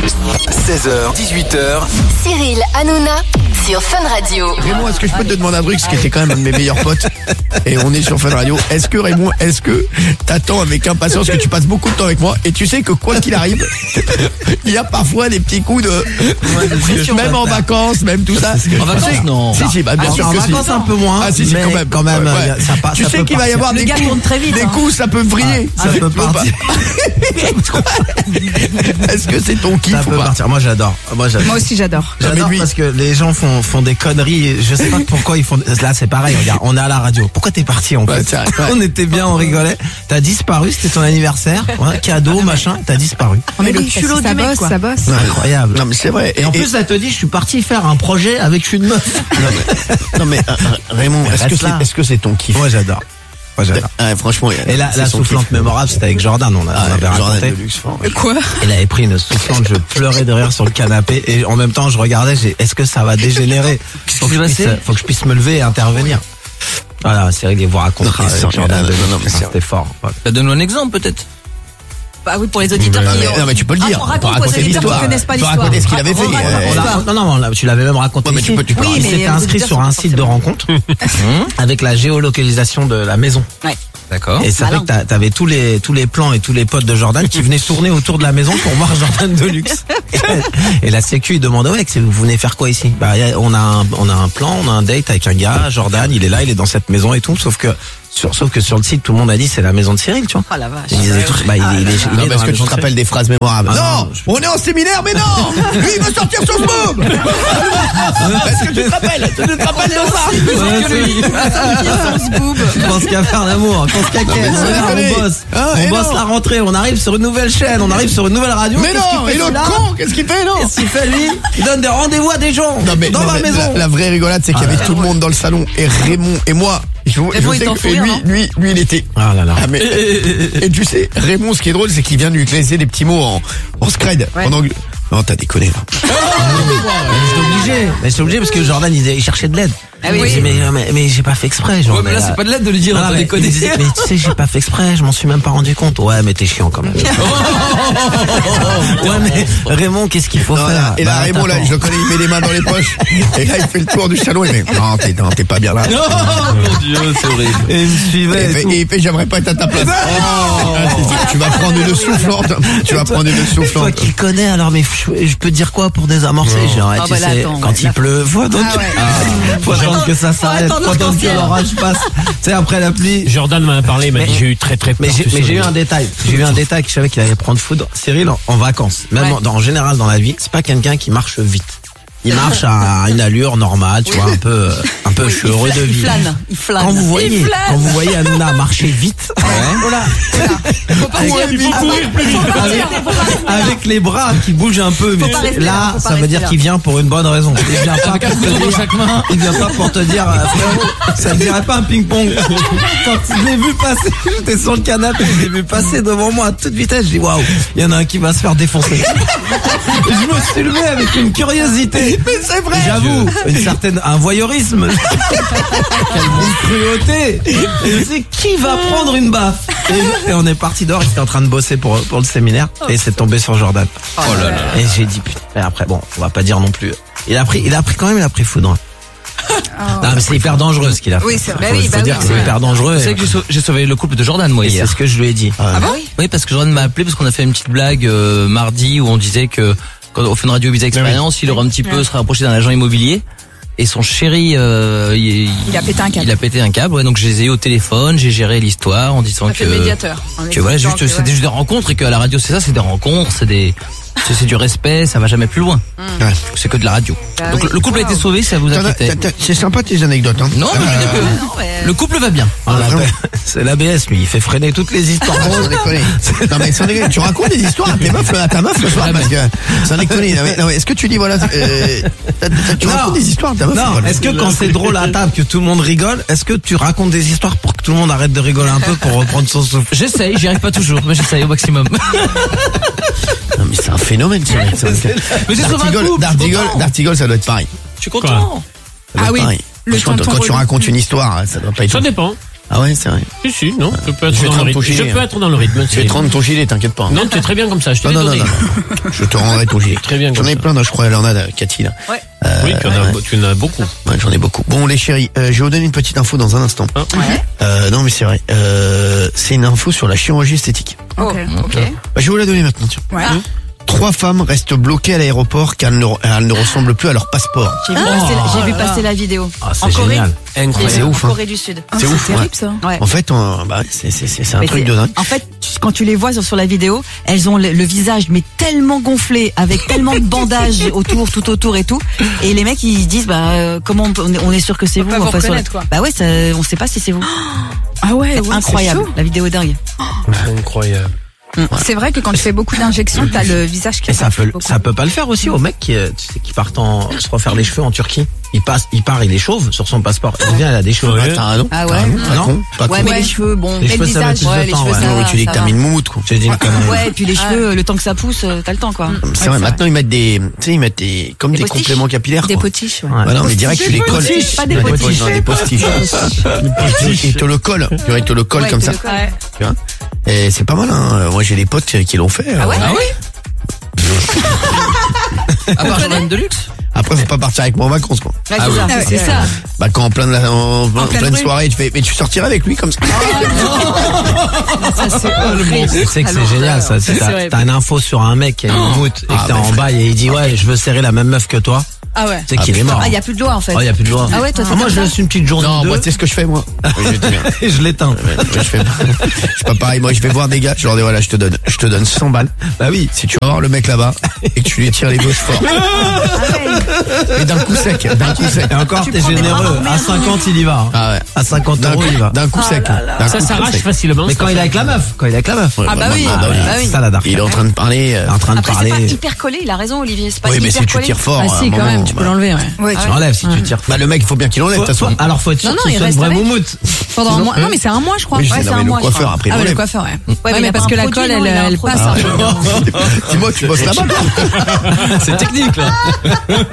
16h, 18h. Cyril Hanouna sur Fun Radio. Raymond, est-ce que je peux te demander un truc, ce qui était quand même un de mes meilleurs potes, et on est sur Fun Radio. Est-ce que Raymond, t'attends avec impatience que tu passes beaucoup de temps avec moi, et tu sais que quoi qu'il arrive, il y a parfois des petits coups de même en vacances, même tout ça. En vacances, non. Si, bah bien sûr en que si. vacances un peu moins. Ah si, mais quand même. Ouais. Ça passe. Tu sais qu'il va y avoir des coups, ça peut vriller. Ça peut partir. Est-ce que c'est ton kiff Ça ou peut pas? partir. Moi j'adore. Moi aussi j'adore. J'adore parce que les gens font des conneries. Je sais pas pourquoi ils font. Là c'est pareil. Regarde, on est à la radio. Pourquoi t'es parti en fait? On était bien, on rigolait. T'as disparu. C'était ton anniversaire. Ouais, cadeau, machin. T'as disparu. Mais le culot du mec, quoi. Ça bosse. Incroyable. Non mais c'est vrai. Et en plus elle te dit je suis parti faire un projet avec une meuf. Non mais Raymond, est-ce que c'est ton kiff? Moi j'adore. Franchement. Et la soufflante mémorable, c'était avec Jordan. On avait raconté. Quoi? Il avait pris une soufflante, je pleurais de rire sur le canapé et en même temps je regardais, est-ce que ça va dégénérer? Faut que je puisse me lever et intervenir. Voilà, Cyril, il vous racontera avec Jordan. C'était fort. Donne-nous un exemple peut-être. Bah oui, pour les auditeurs qui Non mais tu peux le dire. Raconte pour les auditeurs qui connaissent pas l'histoire. Raconter ce qu'il avait fait. Non, tu l'avais même raconté ici. Il s'était inscrit sur un site de rencontre avec la géolocalisation de la maison. Ouais. D'accord. Et ça fait que t'avais tous les plans et tous les potes de Jordan qui venaient tourner autour de la maison pour voir Jordan Deluxe. Et la sécu il demandait vous venez faire quoi ici? Bah on a un plan, on a un date avec un gars, Jordan, il est là, il est dans cette maison et tout, sauf que sur le site tout le monde a dit c'est la maison de Cyril, tu vois. Oh la vache. Ils disaient tous, il est Parce que tu te rappelles des phrases mémorables. Non, on est en séminaire, mais non. Lui il veut sortir son smob. Est-ce que tu te rappelles? Tu te rappelles de ça? Je pense qu'à faire l'amour, qu'on se caquette, on bosse. On bosse la rentrée, on arrive sur une nouvelle chaîne, on arrive sur une nouvelle radio. Mais non, et l'autre con, qu'est-ce qu'il fait, non? Qu'est-ce qu'il fait lui? Il donne des rendez-vous à des gens dans ma maison. La vraie rigolade, c'est qu'il y avait tout le monde dans le salon et Raymond et moi. Je sais que lui il était. Ah là là. Et tu sais, Raymond, ce qui est drôle, c'est qu'il vient de lui laisser des petits mots en scred, en anglais. Non, t'as déconné là. J'étais obligé parce que Jordan il cherchait de l'aide. Ah oui. Mais j'ai pas fait exprès, genre. Ouais, mais là c'est pas de l'aide de lui dire t'as déconné. Mais tu sais, j'ai pas fait exprès, je m'en suis même pas rendu compte. Ouais, mais t'es chiant quand même. Ouais, mais Raymond, qu'est-ce qu'il faut faire? Et là, Raymond, là, je le connais, il met les mains dans les poches. Et là, il fait le tour du salon, il fait non, t'es pas bien là. Oh mon Dieu, c'est horrible. Et il me suivait. Et il fait j'aimerais pas être à ta place. Tu vas prendre une soufflante. Toi qui le connais, alors, mais je peux dire quoi pour désamorcer? Genre, tu sais, quand il pleut, faut attendre que ça s'arrête, faut attendre que l'orage passe. Tu sais, après la pluie. Jordan m'en a parlé, il m'a dit j'ai eu très peur. Mais j'ai eu un détail. Je savais qu'il allait prendre foudre. Cyril, en vacances, même en général dans la vie, c'est pas quelqu'un qui marche vite. Il marche à une allure normale, tu vois, un peu, je suis heureux de vivre. Il flâne. Quand vous voyez Hanouna marcher vite, voilà. Avec les bras qui bougent un peu, mais là, ça veut dire qu'il vient pour une bonne raison. Il vient pas pour te dire, il vient pas pour te dire, frérot, ça ne dirait pas un ping-pong. Quand je l'ai vu passer, j'étais sur le canapé, je l'ai vu passer devant moi à toute vitesse, je dis waouh, il y en a un qui va se faire défoncer. Je me suis levé avec une curiosité. Mais c'est vrai. J'avoue, un voyeurisme. Une cruauté. Et je sais qui va prendre une baffe. Et on est parti dehors, il était en train de bosser pour le séminaire. Et c'est tombé sur Jordan. Oh là là. Et j'ai dit putain. Et après, bon, on va pas dire non plus. Il a pris foudre. Non, mais c'est hyper dangereux ce qu'il a fait. Oui, c'est vrai. Faut dire que c'est hyper dangereux. Tu sais que j'ai sauvé le couple de Jordan moi hier. C'est ce que je lui ai dit. Ah bon? Oui, parce que Jordan m'a appelé parce qu'on a fait une petite blague mardi où on disait que quand au Fun Radio Visa Expérience, il aurait un petit peu se rapproché d'un agent immobilier et son chéri il a pété un câble. Il a pété un câble, ouais, donc je les ai eu au téléphone, j'ai géré l'histoire en disant que médiateur. Que voilà, c'était juste des rencontres et qu'à la radio c'est ça, c'est des rencontres, c'est du respect, ça va jamais plus loin. C'est que de la radio. Donc le couple a été sauvé, ça vous inquiétez. C'est sympa tes anecdotes, hein. Non, mais je veux dire que le couple va bien. C'est l'ABS, lui, il fait freiner toutes les histoires. Non mais sans déconner, tu racontes des histoires à ta meuf le soir parce que sans déconner. Non mais est-ce que tu dis voilà tu racontes des histoires à ta meuf? Non, est-ce que quand c'est drôle à table que tout le monde rigole, est-ce que tu racontes des histoires pour que tout le monde arrête de rigoler un peu pour reprendre son souffle? J'essaye, j'y arrive pas toujours, mais j'essaye au maximum. Non mais c'est un phénomène ce mec. Mais c'est sauvé un couple. D'Artigol, ça doit être pareil. Je suis content. Ah oui. Quand tu racontes une histoire, ça doit pas être. Ça dépend. Ah ouais, c'est vrai. Si, non, je peux Je vais être te dans le rendre rythme. ton Je peux être dans le rythme. Je vais te rendre ton gilet, t'inquiète pas. Non, tu es très bien comme ça, je te l'ai Non. donné. Je te rendrai ton gilet. Très bien J'en comme ai ça. plein, je crois, elle en a, Cathy, là. Ouais. Oui, tu en as beaucoup. Ouais, j'en ai beaucoup. Bon, les chéris, je vais vous donner une petite info dans un instant. Non, mais c'est vrai. C'est une info sur la chirurgie esthétique. Ok. Bah, je vais vous la donner maintenant, tiens. Ouais. 3 femmes restent bloquées à l'aéroport car elles ne ressemblent plus à leur passeport. J'ai vu passer la vidéo. Ah, c'est génial. Incroyable. C'est ouf, En hein. Corée du Sud. C'est ouf, terrible, ouais. ça. Ouais. En fait, c'est un Mais truc de dingue. En fait, quand tu les vois sur la vidéo, elles ont le visage mais tellement gonflé, avec tellement de bandages tout autour et tout. Et les mecs ils disent comment on est sûr que c'est vous. pas vous reconnaître, quoi. Bah ouais, on sait pas si c'est vous. Ah ouais, C'est incroyable. La vidéo est dingue. Incroyable. C'est vrai que quand tu fais beaucoup d'injections, t'as le visage qui Et ça beaucoup. peut pas le faire aussi aux mecs qui partent se refaire les cheveux en Turquie. Il part, il est chauve sur son passeport. Il revient, il a des cheveux. Ouais. T'as raison. Ah ouais. Non. Pas con. Ouais, mais les cheveux, bon. Les Mais cheveux, le ça met visage, plus de les temps, cheveux, ouais. ça. Non, tu dis que ça t'as va. mis une moumoute, quoi. J'ai dit une connerie. Ouais, et puis les cheveux, le temps que ça pousse, t'as le temps, quoi. C'est vrai, maintenant ils mettent comme des postiches. compléments capillaires, Des quoi. potiches, ouais. Ouais. Bah non, mais direct, tu les colles. Pas des Ouais, potiches. non, des postiches. Ils te le collent. Ils te le collent Ouais, comme tu ça. le colles. Ouais. Tu vois. Et c'est pas mal, hein. Moi, j'ai des potes qui l'ont fait. Ah ouais? À part Jordan Deluxe. Après, faut pas partir avec moi en vacances, quoi. Ouais, Ah oui. c'est ça. Bah, quand en pleine pleine rue. soirée, tu fais, mais tu sortirais avec lui comme ça. Ça, c'est horrible. Tu sais que c'est génial ça. Si t'as une info sur un mec qui a une moumoute et que t'es en bail et il dit ouais, je veux serrer la même meuf que toi. Ah ouais. Tu sais qu'il est mort. Ah, il y a plus de loi, en fait. Oh, il y a plus de loi. Ah ouais, toi, t'es moi comme je ça laisse une petite journée Non, ou moi, deux tu sais ce que je fais, moi. Je vais te dire. et je l'éteins. Je fais pas pareil. Moi, je vais voir des gars, je leur dis voilà, je te donne 100 balles. Bah oui. Si tu vas voir le mec là-bas et que tu lui tires les gauches fort. Mais d'un coup sec. Et encore Tu t'es prends des généreux. bras, À 50 il y va. hein. Ah ouais. À 50 euros il y va. D'un coup sec. D'un Ça coup s'arrache sec. facilement. Mais quand il est avec la meuf, Ouais, Ah bah oui. bah c'est ça la dark. Il est en train de parler. Il est en train de Après, c'est parler. pas hyper collé, il a raison, Olivier. C'est pas Oui, mais hyper si tu collé. tires fort. Ah à si, un quand moment, même, tu peux l'enlever, ouais. Ouais, Tu enlèves si tu tires. Bah, le mec, il faut bien qu'il enlève, de toute façon. Alors faut être sûr Non, que non, ce il soit une reste vraie avec. moumoute. Pendant un mois. Non, mais c'est un mois, je crois. Oui, Ouais, non, c'est mais un le mois, je coiffeur, crois. après, il Ah ouais, le enlève. coiffeur, ouais. Ouais, Ouais, mais il a parce pas que un la produit, colle, non, il a un elle produit. passe un peu. Dis-moi, tu bosses là-bas, toi. C'est technique là.